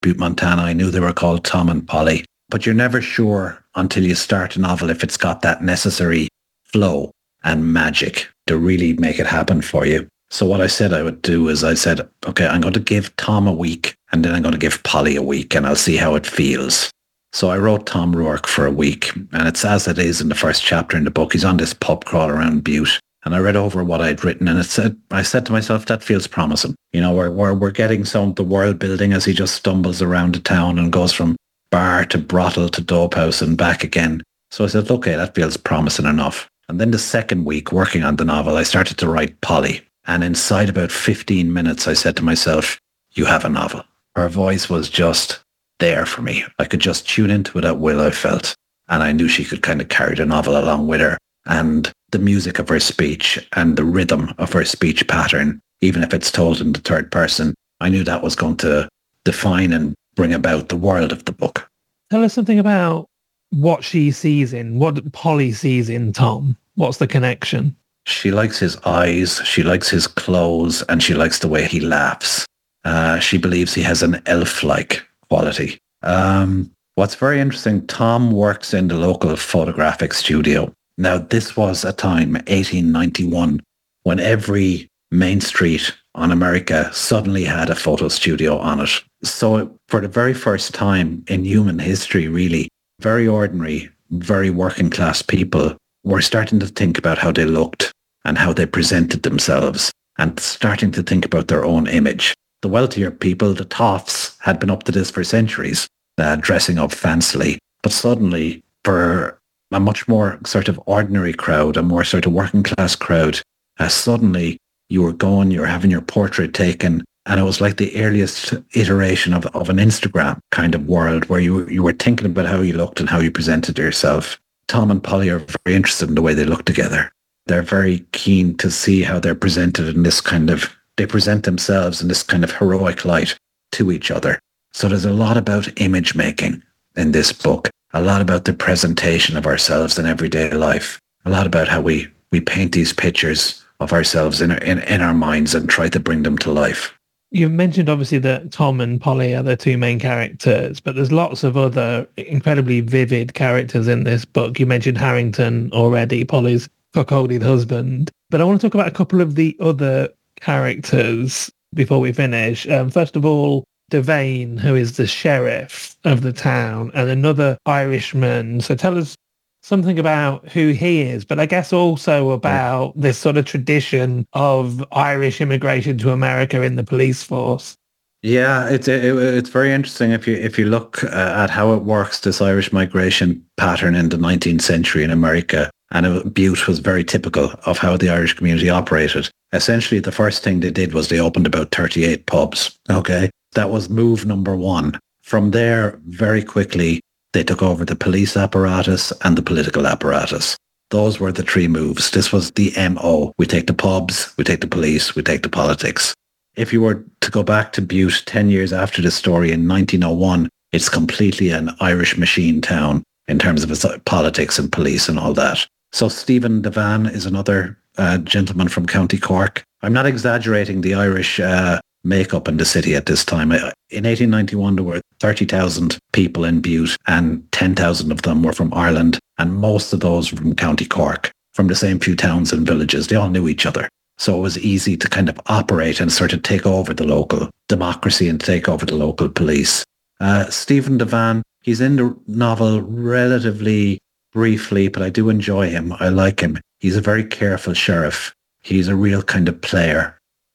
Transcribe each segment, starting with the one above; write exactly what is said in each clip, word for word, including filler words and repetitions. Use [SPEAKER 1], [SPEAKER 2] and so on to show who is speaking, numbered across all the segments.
[SPEAKER 1] Butte, Montana. I knew they were called Tom and Polly. But you're never sure until you start a novel if it's got that necessary flow and magic to really make it happen for you. So what I said I would do is I said, okay, I'm going to give Tom a week and then I'm going to give Polly a week and I'll see how it feels. So I wrote Tom Rourke for a week, and it's as it is in the first chapter in the book. He's on this pub crawl around Butte, and I read over what I'd written, and it said, I said to myself, that feels promising. You know, we're, we're, we're getting some of the world building as he just stumbles around the town and goes from bar to brothel to dope house and back again. So I said, okay, that feels promising enough. And then the second week working on the novel, I started to write Polly. And inside about fifteen minutes, I said to myself, you have a novel. Her voice was just there for me. I could just tune into it at will, I felt. And I knew she could kind of carry the novel along with her. And the music of her speech and the rhythm of her speech pattern, even if it's told in the third person, I knew that was going to define and bring about the world of the book.
[SPEAKER 2] Tell us something about what she sees in, what Polly sees in Tom. What's the connection?
[SPEAKER 1] She likes his eyes, she likes his clothes, and she likes the way he laughs. Uh, she believes he has an elf-like quality. Um, what's very interesting, Tom works in the local photographic studio. Now, this was a time, eighteen ninety-one, when every main street on America suddenly had a photo studio on it. So for the very first time in human history, really, very ordinary, very working class people were starting to think about how they looked and how they presented themselves and starting to think about their own image. The wealthier people, the toffs, had been up to this for centuries, uh, dressing up fancily. But suddenly, for a much more sort of ordinary crowd, a more sort of working class crowd, uh, suddenly you were going, you were having your portrait taken, and it was like the earliest iteration of, of an Instagram kind of world where you, you were thinking about how you looked and how you presented yourself. Tom and Polly are very interested in the way they look together. They're very keen to see how they're presented in this kind of, they present themselves in this kind of heroic light to each other. So there's a lot about image making in this book, a lot about the presentation of ourselves in everyday life, a lot about how we, we paint these pictures of ourselves in, in, in our minds and try to bring them to life.
[SPEAKER 2] You've mentioned obviously that Tom and Polly are the two main characters, but there's lots of other incredibly vivid characters in this book. You mentioned Harrington already, Polly's cuckolded husband. But I want to talk about a couple of the other characters before we finish. Um, first of all, Devane, who is the sheriff of the town, and another Irishman. So tell us something about who he is, but I guess also about this sort of tradition of Irish immigration to America in the police force.
[SPEAKER 1] Yeah, it's it, it's very interesting if you if you look uh, at how it works, this Irish migration pattern in the nineteenth century in America. And it, Butte was very typical of how the Irish community operated. Essentially, the first thing they did was they opened about thirty-eight pubs. Okay, that was move number one. From there, very quickly, they took over the police apparatus and the political apparatus. Those were the three moves. This was the M O. We take the pubs, we take the police, we take the politics. If you were to go back to Butte ten years after this story in nineteen oh one, it's completely an Irish machine town in terms of its politics and police and all that. So Stephen Devane is another uh, gentleman from County Cork. I'm not exaggerating the Irish uh, makeup in the city at this time. In eighteen ninety-one, there were thirty thousand people in Butte and ten thousand of them were from Ireland, and most of those were from County Cork, from the same few towns and villages. They all knew each other. So it was easy to kind of operate and sort of take over the local democracy and take over the local police. Uh, Stephen Devane, he's in the novel relatively briefly, but I do enjoy him. I like him. He's a very careful sheriff. He's a real kind of player.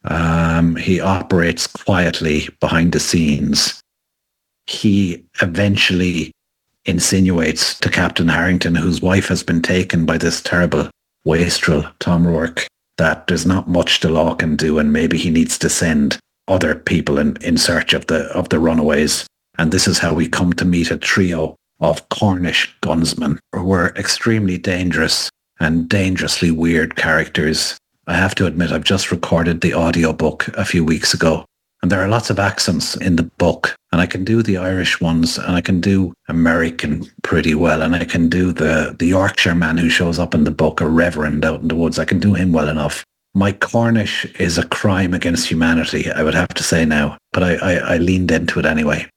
[SPEAKER 1] Um, he operates quietly behind the scenes. He eventually insinuates to Captain Harrington, whose wife has been taken by this terrible wastrel, Tom Rourke, that there's not much the law can do and maybe he needs to send other people in, in search of the of the runaways. And this is how we come to meet a trio of Cornish gunsmen who were extremely dangerous and dangerously weird characters. I have to admit, I've just recorded the audiobook a few weeks ago, and there are lots of accents in the book, and I can do the Irish ones, and I can do American pretty well, and I can do the, the Yorkshire man who shows up in the book, a reverend out in the woods. I can do him well enough. My Cornish is a crime against humanity, I would have to say now, but I, I, I leaned into it anyway.